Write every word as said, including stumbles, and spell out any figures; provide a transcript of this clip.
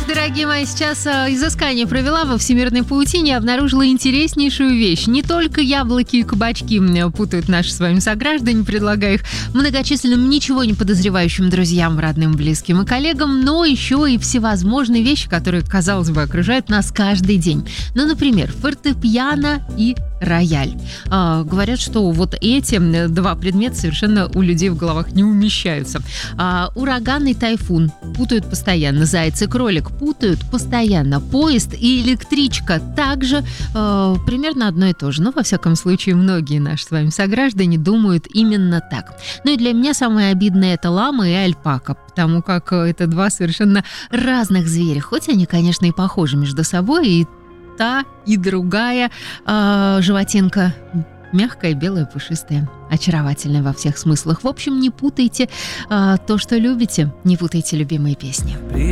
дорогие мои, сейчас э, изыскание провела во всемирной паутине и обнаружила интереснейшую вещь. Не только яблоки и кабачки путают наши с вами сограждане, предлагая их многочисленным ничего не подозревающим друзьям, родным, близким и коллегам, но еще и всевозможные вещи, которые, казалось бы, окружают нас каждый день. Ну, например, фортепиано и рояль. А, говорят, что вот эти два предмета совершенно у людей в головах не умещаются. А, ураган и тайфун путают постоянно. Заяц и кролик путают постоянно. Поезд и электричка также э, примерно одно и то же. Но, во всяком случае, многие наши с вами сограждане думают именно так. Ну и для меня самое обидное – это лама и альпака, потому как это два совершенно разных зверя. Хоть они, конечно, и похожи между собой, и та, и другая э, животинка мягкая, белая, пушистая, очаровательная во всех смыслах. В общем, не путайте э, то, что любите, не путайте любимые песни.